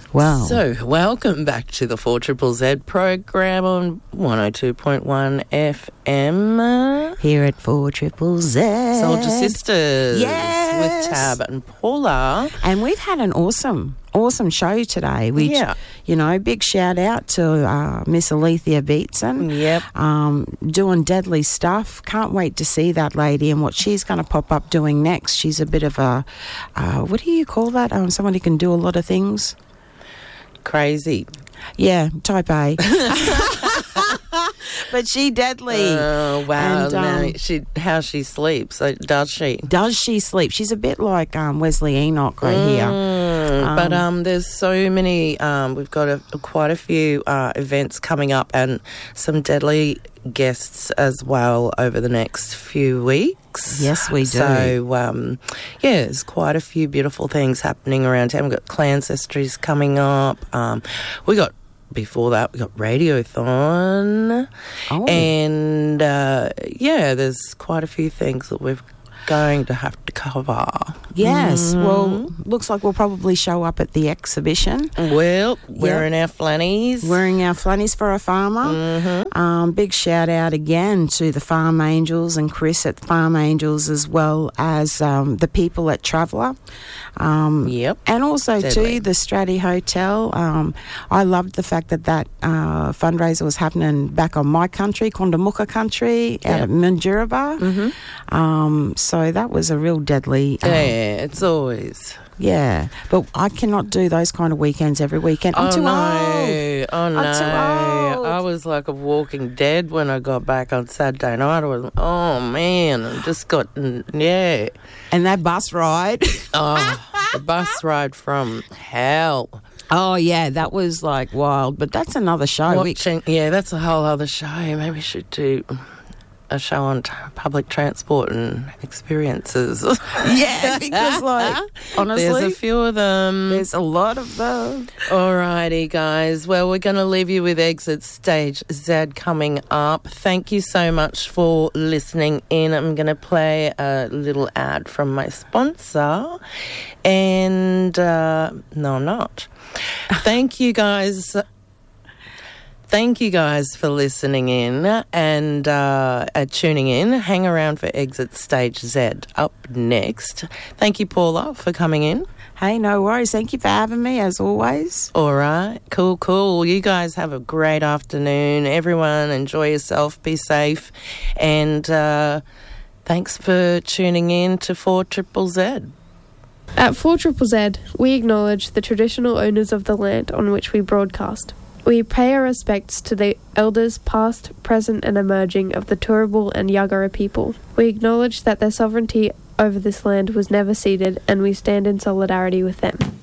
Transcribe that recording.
Wow. So, welcome back to the 4ZZZ program on 102.1 FM. Here at 4ZZZ. Soldier Sisters. Yes. With Tab and Paula. And we've had an awesome show today. Which, big shout out to Miss Alethea Beatson. Yep. Doing deadly stuff. Can't wait to see that lady and what she's going to pop up doing next. She's a bit of a, what do you call that? Someone who can do a lot of things. Crazy. Yeah, type A. But she deadly. Oh, wow. And, how she sleeps. Does she? Does she sleep? She's a bit like Wesley Enoch right here. But there's so many, we've got quite a few events coming up and some deadly guests as well over the next few weeks. Yes, we do. So, there's quite a few beautiful things happening around town. We've got Clancestries coming up. Before that, we got Radiothon. Oh. And, there's quite a few things that we're going to have to cover. Yes. Well, looks like we'll probably show up at the exhibition. Well, wearing our flannies. Wearing our flannies for a farmer. Big shout out again to the Farm Angels and Chris at Farm Angels, as well as the people at Traveller. Yep. And also Deadly. to the Stratty Hotel. I loved the fact that fundraiser was happening back on my country, Kondamuka country, out at Minjerribah. So that was a real deadly... it's always... Yeah, but I cannot do those kind of weekends every weekend. I'm too old. Oh, no. I'm too old. I was like a walking dead when I got back on Saturday night. I was, I just got, And that bus ride. the bus ride from hell. Oh, yeah, that was like wild. But that's another show. That's a whole other show. Maybe we should do a show on public transport and experiences. Yeah, because honestly, there's a few of them. There's a lot of them. Alrighty, guys. Well, we're going to leave you with Exit Stage Z coming up. Thank you so much for listening in. I'm going to play a little ad from my sponsor. And, no, I'm not. Thank you, guys. Thank you guys for listening in and tuning in. Hang around for Exit Stage Z up next. Thank you, Paula, for coming in. Hey, no worries. Thank you for having me, as always. All right. Cool. You guys have a great afternoon. Everyone, enjoy yourself. Be safe. And thanks for tuning in to 4ZZZ. At 4ZZZ, we acknowledge the traditional owners of the land on which we broadcast. We pay our respects to the elders past, present and emerging of the Turrbal and Yagara people. We acknowledge that their sovereignty over this land was never ceded, and we stand in solidarity with them.